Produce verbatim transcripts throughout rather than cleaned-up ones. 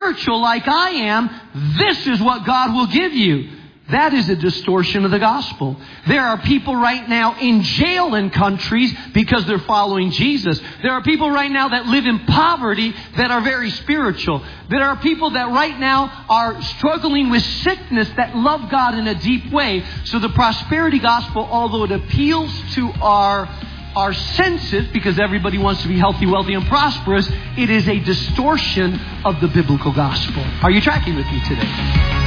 spiritual like I am, this is what God will give you. That is a distortion of the gospel. There are people right now in jail in countries because they're following Jesus. There are people right now that live in poverty that are very spiritual. There are people that right now are struggling with sickness that love God in a deep way. So the prosperity gospel, although it appeals to our our senses because everybody wants to be healthy, wealthy, and prosperous, it is a distortion of the biblical gospel. Are you tracking with me today?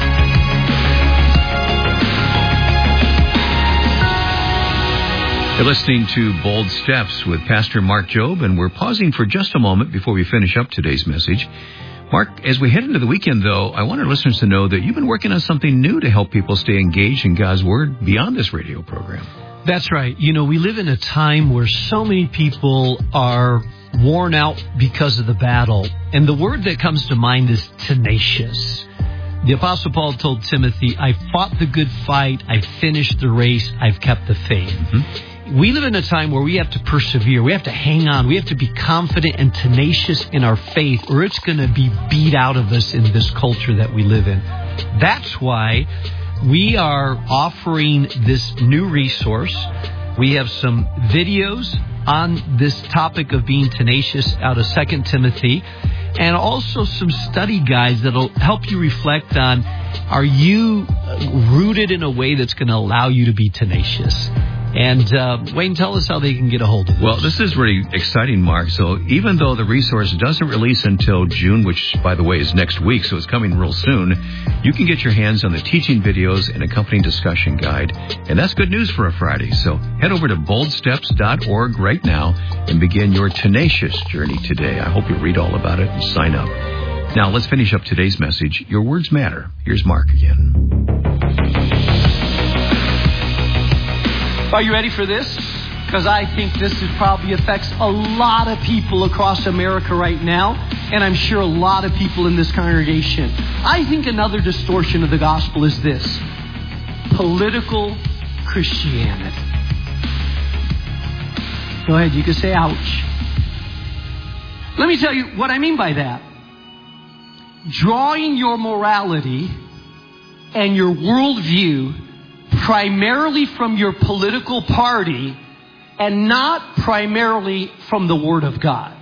You're listening to Bold Steps with Pastor Mark Jobe, and we're pausing for just a moment before we finish up today's message. Mark, as we head into the weekend, though, I want our listeners to know that you've been working on something new to help people stay engaged in God's Word beyond this radio program. That's right. You know, we live in a time where so many people are worn out because of the battle, and the word that comes to mind is tenacious. The Apostle Paul told Timothy, I fought the good fight, I finished the race, I've kept the faith. Mm-hmm. We live in a time where we have to persevere. We have to hang on. We have to be confident and tenacious in our faith, or it's going to be beat out of us in this culture that we live in. That's why we are offering this new resource. We have some videos on this topic of being tenacious out of Second Timothy, and also some study guides that will help you reflect on, are you rooted in a way that's going to allow you to be tenacious? And uh, Wayne, tell us how they can get a hold of this. Well, this is really exciting, Mark. So even though the resource doesn't release until June, which, by the way, is next week, so it's coming real soon, you can get your hands on the teaching videos and accompanying discussion guide. And that's good news for a Friday. So head over to bold steps dot org right now and begin your tenacious journey today. I hope you'll read all about it and sign up. Now, let's finish up today's message. Your words matter. Here's Mark again. Are you ready for this? Because I think this is probably affects a lot of people across America right now, and I'm sure a lot of people in this congregation. I think another distortion of the gospel is this: political Christianity. Go ahead, you can say ouch. Let me tell you what I mean by that. Drawing your morality and your worldview primarily from your political party and not primarily from the Word of God.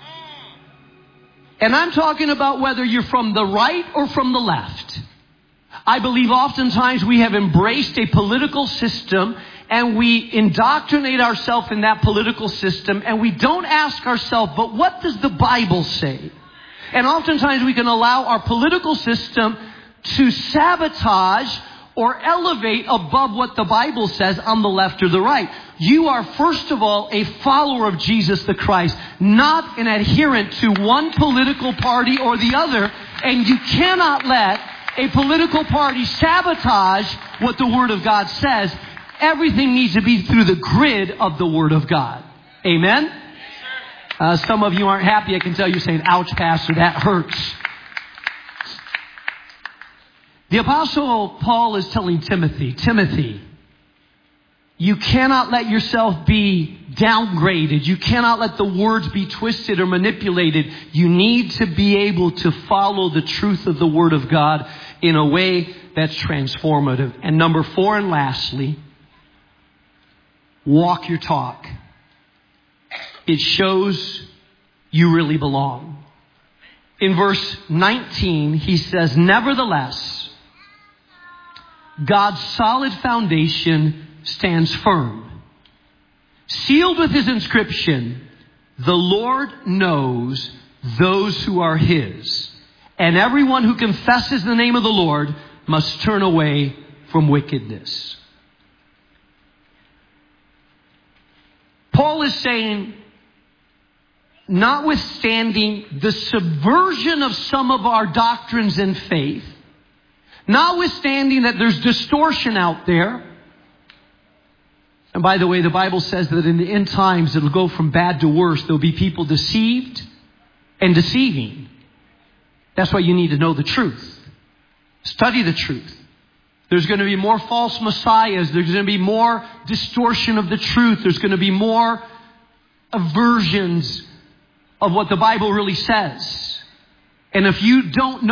And I'm talking about whether you're from the right or from the left. I believe oftentimes we have embraced a political system and we indoctrinate ourselves in that political system, and we don't ask ourselves, but what does the Bible say? And oftentimes we can allow our political system to sabotage or elevate above what the Bible says on the left or the right. You are, first of all, a follower of Jesus the Christ, not an adherent to one political party or the other. And you cannot let a political party sabotage what the Word of God says. Everything needs to be through the grid of the Word of God. Amen? Uh, some of you aren't happy. I can tell you're saying, ouch, Pastor, that hurts. The Apostle Paul is telling Timothy, Timothy, you cannot let yourself be downgraded. You cannot let the words be twisted or manipulated. You need to be able to follow the truth of the Word of God in a way that's transformative. And number four, and lastly, walk your talk. It shows you really belong. In verse nineteen, he says, nevertheless, God's solid foundation stands firm, sealed with His inscription, the Lord knows those who are His, and everyone who confesses the name of the Lord must turn away from wickedness. Paul is saying, notwithstanding the subversion of some of our doctrines and faith, notwithstanding that there's distortion out there. And by the way, the Bible says that in the end times, it'll go from bad to worse. There'll be people deceived and deceiving. That's why you need to know the truth. Study the truth. There's going to be more false messiahs. There's going to be more distortion of the truth. There's going to be more aversions of what the Bible really says. And if you don't know